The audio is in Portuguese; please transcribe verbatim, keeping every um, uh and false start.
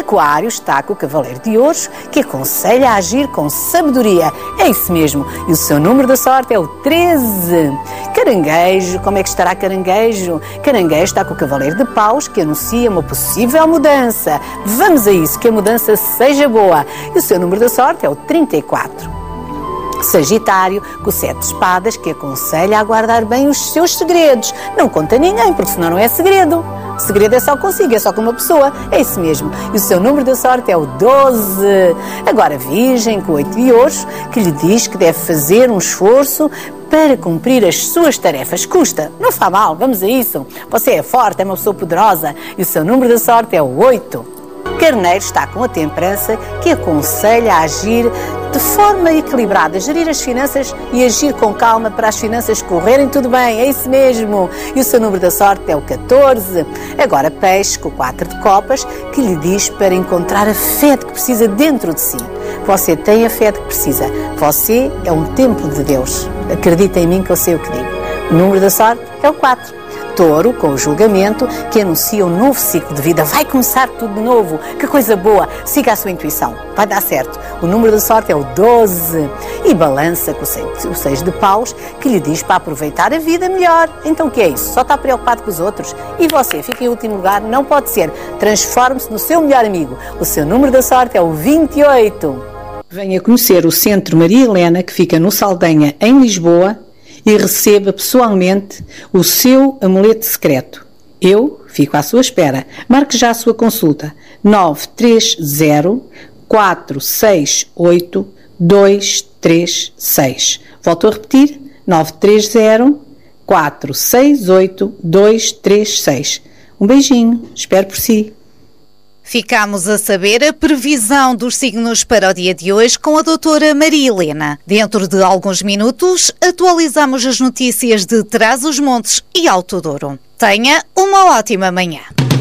Aquário está com o Cavaleiro de Ouros, que aconselha a agir com sabedoria. É isso mesmo. E o seu número da sorte é o treze. Caranguejo, como é que estará Caranguejo? Caranguejo está com o Cavaleiro de Paus, que anuncia uma possível mudança. Vamos a isso, que a mudança seja boa. E o seu número da sorte é o trinta e quatro. Sagitário, com o sete de espadas, que aconselha a guardar bem os seus segredos. Não conta a ninguém, porque senão não é segredo. O segredo é só consigo, é só com uma pessoa. É isso mesmo. E o seu número da sorte é o doze. Agora, Virgem, com oito de ouros, que lhe diz que deve fazer um esforço para cumprir as suas tarefas. Custa, não faz mal, vamos a isso. Você é forte, é uma pessoa poderosa. E o seu número da sorte é o oito. Carneiro está com a Temperança, que aconselha a agir de forma equilibrada, gerir as finanças e agir com calma para as finanças correrem tudo bem, é isso mesmo. E o seu número da sorte é o catorze. Agora Peixe, com o quatro de copas, que lhe diz para encontrar a fé de que precisa dentro de si. Você tem a fé de que precisa. Você é um templo de Deus. Acredita em mim que eu sei o que digo. O número da sorte é o quatro. Touro, com o Julgamento, que anuncia um novo ciclo de vida. Vai começar tudo de novo. Que coisa boa. Siga a sua intuição. Vai dar certo. O número da sorte é o doze. E Balança, com o seis de paus, que lhe diz para aproveitar a vida melhor. Então o que é isso? Só está preocupado com os outros? E você fica em último lugar? Não pode ser. Transforme-se no seu melhor amigo. O seu número da sorte é o vinte e oito. Venha conhecer o Centro Maria Helena, que fica no Saldanha, em Lisboa, e receba pessoalmente o seu amuleto secreto. Eu fico à sua espera. Marque já a sua consulta. nove três zero, quatro seis oito, dois três seis. Volto a repetir. nove três zero, quatro seis oito, dois três seis. Um beijinho. Espero por si. Ficámos a saber a previsão dos signos para o dia de hoje com a doutora Maria Helena. Dentro de alguns minutos, atualizamos as notícias de Trás-os-Montes e Alto Douro. Tenha uma ótima manhã.